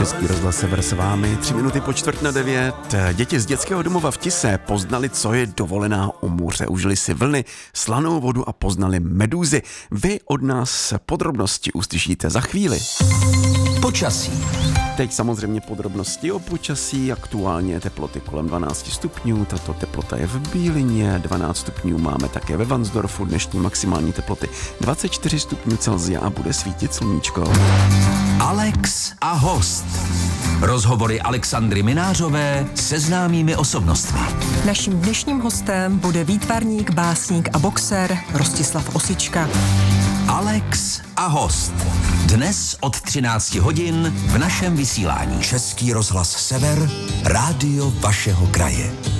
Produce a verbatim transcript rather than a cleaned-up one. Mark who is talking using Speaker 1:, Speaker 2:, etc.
Speaker 1: Český rozhlas Sever s vámi, tři minuty po čtvrt na devět. Děti z dětského domova v Tise poznali, co je dovolená u moře. Užili si vlny, slanou vodu a poznali medúzy. Vy od nás podrobnosti uslyšíte za chvíli.
Speaker 2: Počasí.
Speaker 1: Teď samozřejmě podrobnosti o počasí. Aktuálně teploty kolem dvanáct stupňů. Tato teplota je v Bílině. dvanáct stupňů máme také ve Varnsdorfu. Dnešní maximální teploty dvacet čtyři stupňů Celsia a bude svítit sluníčko.
Speaker 2: Alex a host. Rozhovory Alexandry Minářové se známými osobnostmi.
Speaker 3: Naším dnešním hostem bude výtvarník, básník a boxer Rostislav Osička.
Speaker 2: Alex a host. Dnes od třinácti hodin v našem vysílání. Český rozhlas Sever, rádio vašeho kraje.